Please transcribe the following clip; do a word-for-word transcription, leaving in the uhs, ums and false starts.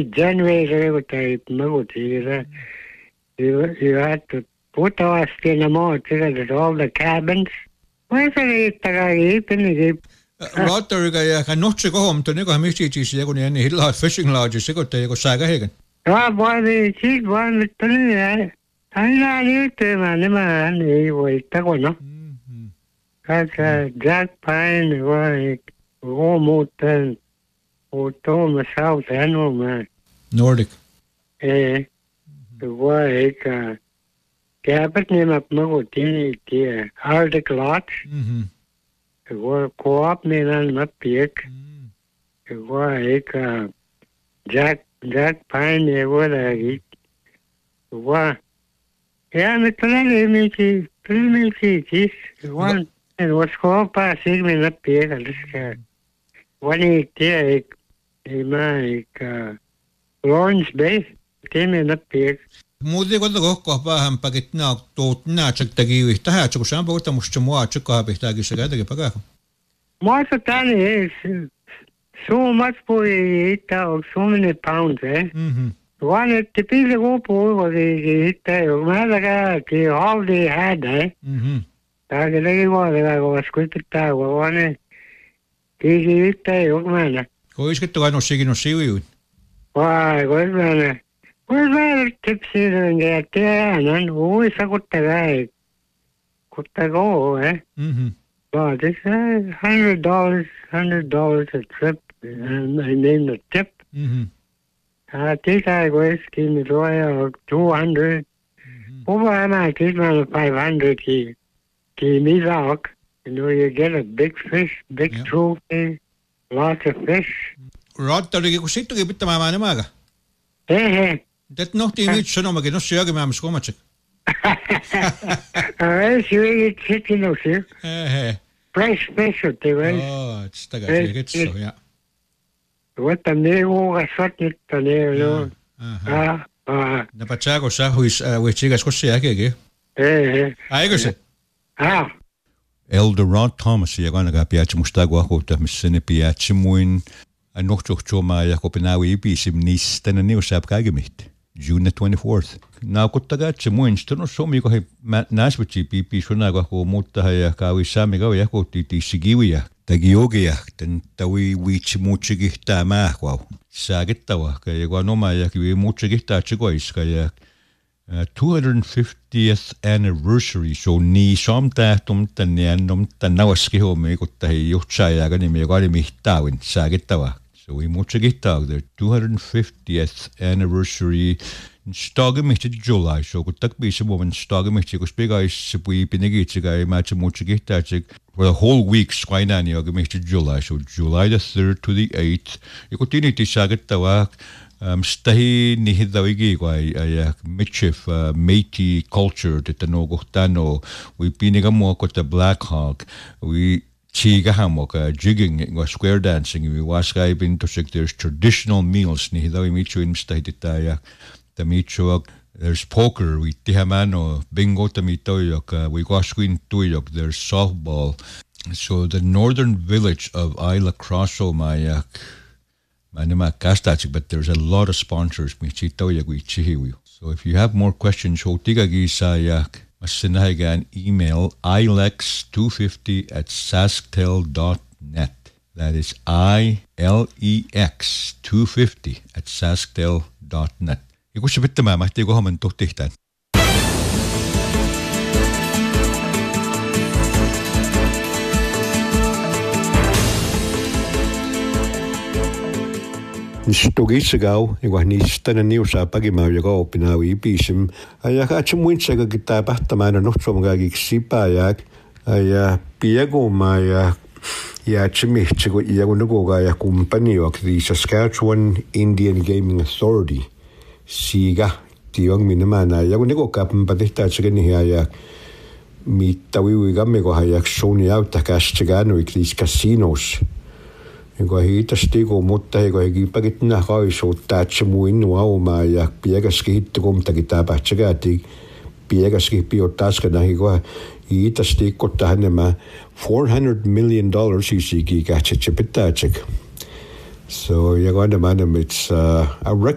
generator with the military. You you had to put off in the motor at all the cabins. Where's it that Rotary ja kan nog til gå om til ikke har mistet til sig kun en helt lot fishing lodge så godt det går saga hegen. Ja, bare det sig bare med den ja. Han er lidt man man i hvor der går nå. Altså Jack Pine var ikke mod den og Thomas South Annual man. Nordic. Eh, det var ikke Gabbet nemmer med det det Arctic Lodge. Mhm. Det var co-op med en med pik. Det var ikke Jack Jack Pine det var der ikke. Det var ja, men det er med til med til det var det var co-op bare sig med en pik det skal. Var ikke det ikke det var ikke Lawrence Bay det med en pik. Muuten kun kohko vähän pakitna tuutna tsektagi tähän tsekku saan puhuta musta mua tsekkaa pihtääkin se käytäkin pakako. Muista tänne so much for it of so many pounds eh. Mhm. One at the piece of pool was it uh malaga ke all they had eh. Mhm. Tag lagi was I was kuitta one ke it uh man. Koiskettu aino sikin siuju. Why was man. Was that tipsy and get there and always a good guy. Could go eh. Mhm. But it's a hundred dollars, hundred dollars a trip, and I named the tip. Mhm. I think I was in the royal two hundred. Over I think man five hundred. He, he me out. You know, you get a big fish, big yeah. trophy, lots of fish. Rottari kun sittukin pitämään nemaga. Hey, hey. Det nohti mit sanomakin no syökemään skomatsek. I see it chicken no sir. Eh eh. Fresh fish at the way. Oh, it's taga get so ja. What the new was what it the new. Ah, ah. Na patsago sa huis wichigas ko siya kege. Eh eh. Aiko se. Ah. Elder Rod Thomas ja kana piachi mustago ahota missene piachi muin anochtochtoma ja kopenawi ibisim nis tena niusap kagemiht. June the twenty-fourth. Na kuttagatse muinsta no somi ko he nasvichi pipi sunago ko mutta ja kawi sami go ja ko ti sigiwi tagiogia ten tawi wichi muchigi tama ko sagettawa ka ja no ma ja ki muchigi ta chigo iska ja two hundred fiftieth anniversary so ni somta tum tanniannum tannawaski ho me kutta he juhtsa ja gani me gari mihtawin sagettawa. So we muchigi tag the two hundred fiftieth anniversary Stagge mich in July, so good tak be some woman stagge mich to speak I we binigi to go match much for the whole week swinani og mich to July, so July the third to the eighth. You continue to saget tawa um stay ni hidawigi kwai ya mitchif Métis culture to no gotano we biniga mo ko the Black Hawk we Chiga hamok, jigging, was square dancing. We was been to say there's traditional meals. Ni hidawi micho in mstahititaya. The micho there's poker. We tihamano bingo tamitoyok. We was queen tuyok. There's softball. So the northern village of Isla Crosso Mayak. Manima Kastachik, but there's a lot of sponsors. Michitoyak we chihiwi. So if you have more questions, hotigagi sayak. Masinahigan email ilex two fifty at sasktel dot net. That is I L E X two fifty at sasktel dot net. Iku sipittämää mahtii kohaman tuhtihtaan. Stogitsagau, ik was niet stenen nieuws op pagima je go op in nou ibisim. Ja, gaat je moet zeggen dat daar best maar nog zo maar ik zie bij ja. Ja, biego maar ja. Ja, chimi chigo ja go go ga ja company ook die Saskatchewan Indian Gaming Authority. Siga, die jong mine man ja go go kapen bij dit dat zeggen ja ja. Mi tawi we ga me go ja Sony out ta kastigano ik die casinos. Go hita stigo mutta go gi pagitna ga so tatch muin wa ma ya piega skit gum ta kita bachagati piega skit pio taska na go hita stigo tahne ma four hundred million dollars isi gi gacha chipitachik. So ya go na man it's uh, a